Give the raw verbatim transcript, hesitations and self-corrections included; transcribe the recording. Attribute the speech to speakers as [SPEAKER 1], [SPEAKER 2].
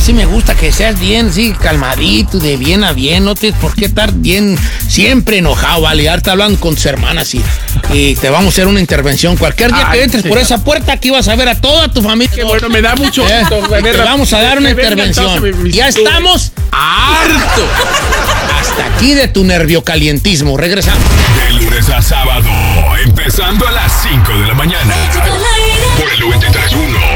[SPEAKER 1] sí me gusta que seas bien, sí, calmadito, de bien a bien. No tienes por qué estar bien, siempre enojado, ¿vale? Ya está hablando con tus hermanas y, y te vamos a hacer una intervención. Cualquier día Ay, que entres sí. por esa puerta, aquí vas a ver a toda tu familia.
[SPEAKER 2] Qué bueno, me da mucho gusto.
[SPEAKER 1] Eh, te vamos a dar una intervención. Ya estamos harto. Hasta aquí de tu nerviocalientismo. Regresamos.
[SPEAKER 3] De lunes a sábado, empezando a las cinco de la mañana. Por el noventa y tres punto uno.